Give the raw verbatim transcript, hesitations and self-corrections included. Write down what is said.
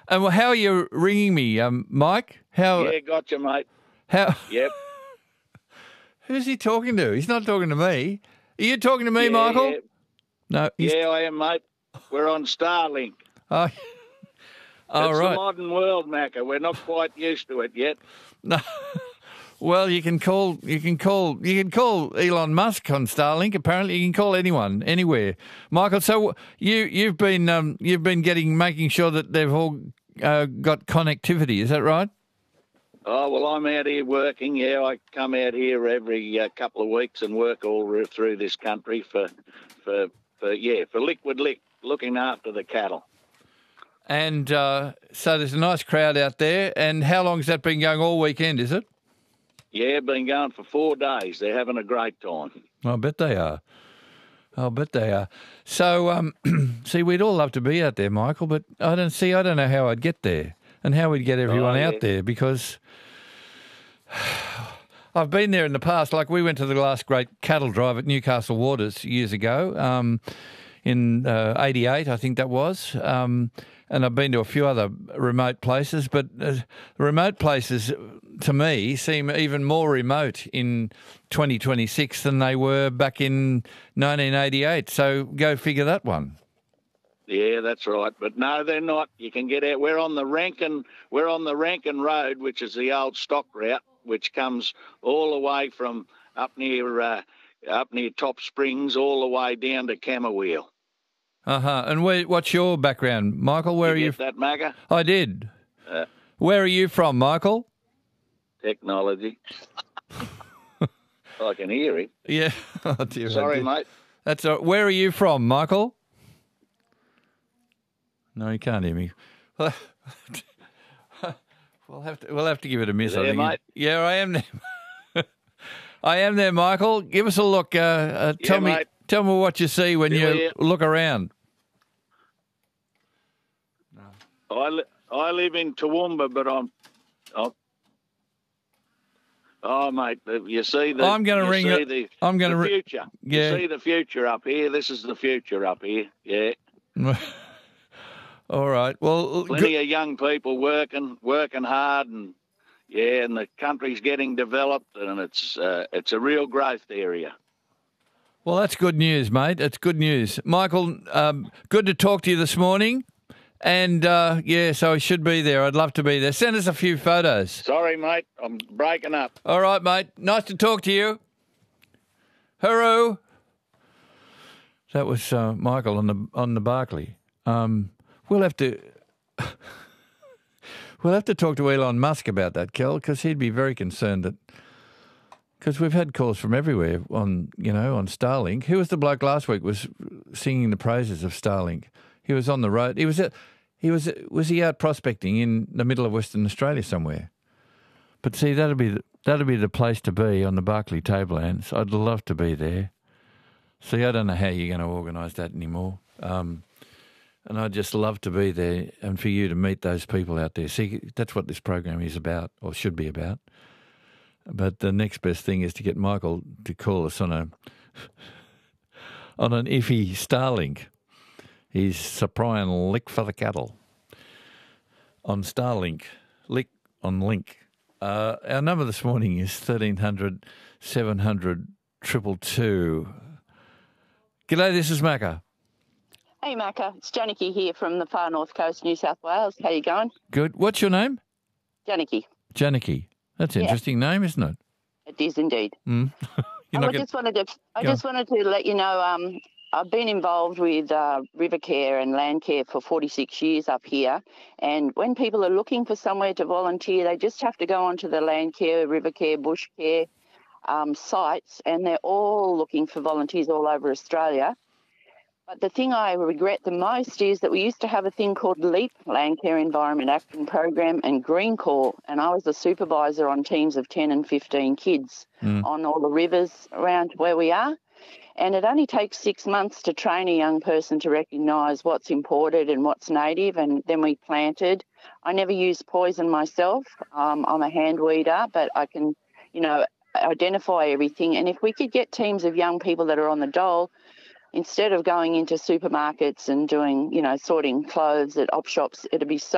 And well, how are you ringing me, um, Mike? How? Yeah, gotcha, mate. How? Yep. Who's he talking to? He's not talking to me. Are you talking to me, yeah, Michael? Yeah. No. He's... Yeah, I am, mate. We're on Starlink. Oh, oh it's right. the modern world, Macca. We're not quite used to it yet. No. Well, you can call you can call you can call Elon Musk on Starlink. Apparently, you can call anyone anywhere, Michael. So you you've been um, you've been getting making sure that they've all uh, got connectivity. Is that right? Oh well, I'm out here working. Yeah, I come out here every uh, couple of weeks and work all through this country for for for yeah for Liquid Lick, looking after the cattle. And uh, so there's a nice crowd out there. And how long has that been going? All weekend, is it? Yeah, been going for four days. They're having a great time. I bet they are. I'll bet they are. So, um, see, we'd all love to be out there, Michael, but I don't see. I don't know how I'd get there and how we'd get everyone oh, yeah. out there because I've been there in the past. Like we went to the last great cattle drive at Newcastle Waters years ago, um, in uh, eighty-eight, I think that was. Um, and I've been to a few other remote places, but uh, remote places, to me, seem even more remote in twenty twenty-six than they were back in nineteen eighty-eight. So go figure that one. Yeah, that's right. But no, they're not. You can get out. We're on the Rankin. We're on the Rankin Road, which is the old stock route, which comes all the way from up near uh, up near Top Springs, all the way down to Camberwell. Uh huh. And where, what's your background, Michael? Where you are you? Get that, Magga? I did. Uh, where are you from, Michael? Technology. I can hear it. Yeah. Oh, dear, Sorry, mate. That's all. Where are you from, Michael? No, you can't hear me. We'll have to. We'll have to give it a miss. You there, I think. mate? Yeah, I am there. I am there, Michael. Give us a look. Uh, uh, tell yeah, me. Mate. Tell me what you see when Still you here. look around. I, li- I live in Toowoomba, but I'm. I'm oh, mate, you see the. I'm going to you ring see it. The, I'm going to the ri- future. Yeah. You see the future up here. This is the future up here. Yeah. All right. Well, Plenty good. of young people working, working hard, and yeah, and the country's getting developed, and it's uh, it's a real growth area. Well, that's good news, mate. That's good news, Michael. Um, good to talk to you this morning. And, uh, yeah, so I should be there. I'd love to be there. Send us a few photos. Sorry, mate. I'm breaking up. All right, mate. Nice to talk to you. Hello. That was uh, Michael on the on the Barclay. Um, we'll have to we'll have to talk to Elon Musk about that, Kel, because he'd be very concerned that because we've had calls from everywhere on you know on Starlink. Who was the bloke last week was singing the praises of Starlink? He was on the road. He was at, he was was he out prospecting in the middle of Western Australia somewhere? But see, that'd be the, that'd be the place to be on the Barclay Tablelands. I'd love to be there. See, I don't know how you're going to organise that anymore. Um, and I'd just love to be there and for you to meet those people out there. See, that's what this program is about, or should be about. But the next best thing is to get Michael to call us on a on an iffy Starlink. He's supplying lick for the cattle on Starlink, lick on link. Uh, our number this morning is thirteen hundred, seven hundred, two two two. G'day, this is Macca. Hey, Macca. It's Janicky here from the far north coast, New South Wales. How you going? Good. What's your name? Janicky. Janicky. That's an Yeah. interesting name, isn't it? It is indeed. Mm. You're Oh, not I gonna- just wanted to. I Go just wanted to let you know. Um, I've been involved with uh, river care and land care for forty-six years up here. And when people are looking for somewhere to volunteer, they just have to go onto the land care, river care, bush care um, sites, and they're all looking for volunteers all over Australia. But the thing I regret the most is that we used to have a thing called LEAP, Land Care Environment Action Program, and Green Corps, and I was the supervisor on teams of ten and fifteen kids Mm. on all the rivers around where we are. And it only takes six months to train a young person to recognise what's imported and what's native, and then we planted. I never used poison myself. Um, I'm a hand weeder, but I can, you know, identify everything. And if we could get teams of young people that are on the dole, instead of going into supermarkets and doing, you know, sorting clothes at op shops, it'd be so